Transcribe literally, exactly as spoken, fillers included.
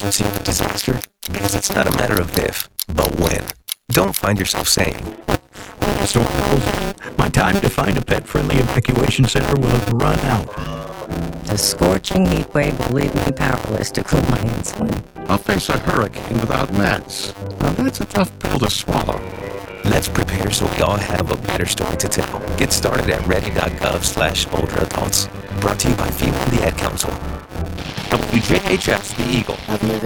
emergency or disaster? Because it's not a matter of if, but when. Don't find yourself saying, Storm calls. My time to find a pet-friendly evacuation center will have run out. The scorching heat wave will leave me powerless to cool my insulin. I'll face a hurricane without meds. Now that's a tough pill to swallow. let's prepare so we all have a better story to tell. Get started at ready.gov slash older adults. Brought to you by FEMA and the Ad Council. W J H S, The Eagle.